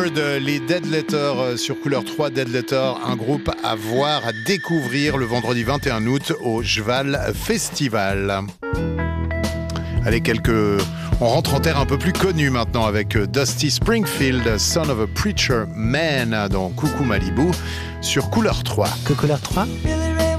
Bird, les Dead Letters sur Couleur 3. Dead Letters, un groupe à voir, à découvrir le vendredi 21 août au Jval Festival. Allez, on rentre en terre un peu plus connue maintenant avec Dusty Springfield, Son of a Preacher Man dans Coucou Malibu sur Couleur 3. Que Couleur 3 ?